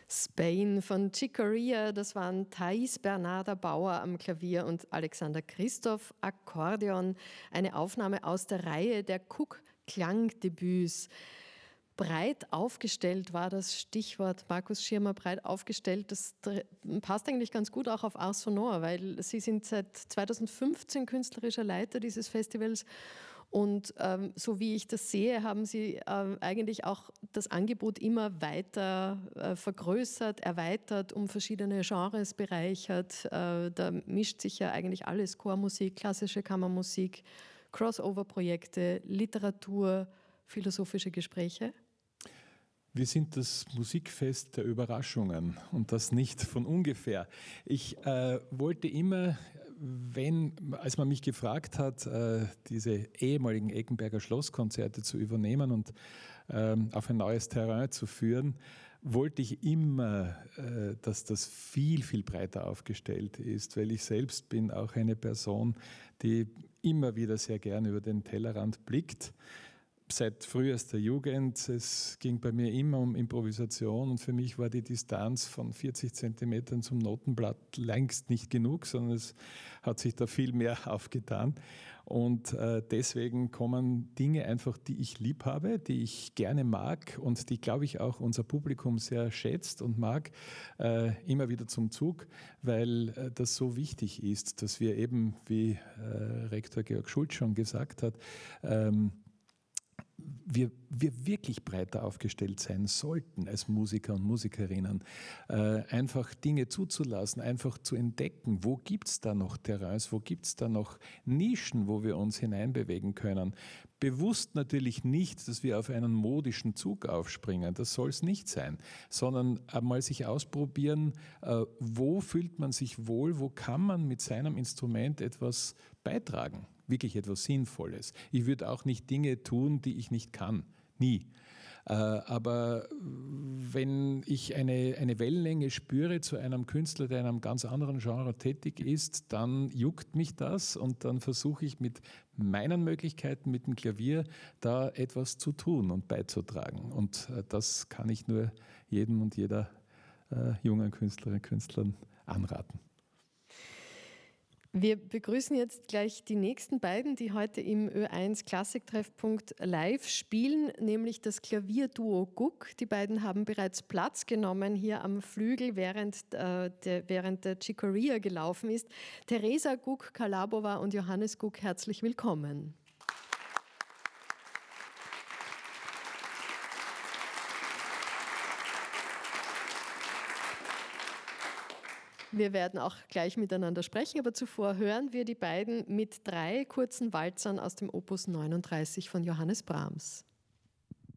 Spain von Chick Corea, das waren Thais Bernarda Bauer am Klavier und Alexander Christoph Akkordeon. Eine Aufnahme aus der Reihe der Cook-Klangdebüts. Breit aufgestellt war das Stichwort, Markus Schirmer, breit aufgestellt. Das passt eigentlich ganz gut auch auf Ars Sonor, weil Sie sind seit 2015 künstlerischer Leiter dieses Festivals. Und so wie ich das sehe, haben Sie eigentlich auch das Angebot immer weiter vergrößert, erweitert, um verschiedene Genres bereichert. Da mischt sich ja eigentlich alles: Chormusik, klassische Kammermusik, Crossover-Projekte, Literatur, philosophische Gespräche. Wir sind das Musikfest der Überraschungen und das nicht von ungefähr. Ich wollte immer, als man mich gefragt hat, diese ehemaligen Eckenberger Schlosskonzerte zu übernehmen und auf ein neues Terrain zu führen, wollte ich immer, dass das viel, viel breiter aufgestellt ist, weil ich selbst bin auch eine Person, die immer wieder sehr gerne über den Tellerrand blickt. Seit frühester Jugend, es ging bei mir immer um Improvisation und für mich war die Distanz von 40 Zentimetern zum Notenblatt längst nicht genug, sondern es hat sich da viel mehr aufgetan und deswegen kommen Dinge einfach, die ich lieb habe, die ich gerne mag und die, glaube ich, auch unser Publikum sehr schätzt und mag, immer wieder zum Zug, weil das so wichtig ist, dass wir eben, wie Rektor Georg Schulz schon gesagt hat, wir wirklich breiter aufgestellt sein sollten als Musiker und Musikerinnen. Einfach Dinge zuzulassen, einfach zu entdecken, wo gibt es da noch Terrains, wo gibt es da noch Nischen, wo wir uns hineinbewegen können. Bewusst natürlich nicht, dass wir auf einen modischen Zug aufspringen, das soll es nicht sein, sondern einmal sich ausprobieren, wo fühlt man sich wohl, wo kann man mit seinem Instrument etwas beitragen. Wirklich etwas Sinnvolles. Ich würde auch nicht Dinge tun, die ich nicht kann. Nie. Aber wenn ich eine Wellenlänge spüre zu einem Künstler, der in einem ganz anderen Genre tätig ist, dann juckt mich das und dann versuche ich mit meinen Möglichkeiten, mit dem Klavier, da etwas zu tun und beizutragen. Und das kann ich nur jedem und jeder jungen Künstlerin und Künstlern anraten. Wir begrüßen jetzt gleich die nächsten beiden, die heute im Ö1 Klassiktreffpunkt live spielen, nämlich das Klavierduo Guk. Die beiden haben bereits Platz genommen hier am Flügel, während der Chick Corea gelaufen ist. Teresa Guk-Kalabova und Johannes Guk, herzlich willkommen. Wir werden auch gleich miteinander sprechen, aber zuvor hören wir die beiden mit 3 kurzen Walzern aus dem Opus 39 von Johannes Brahms.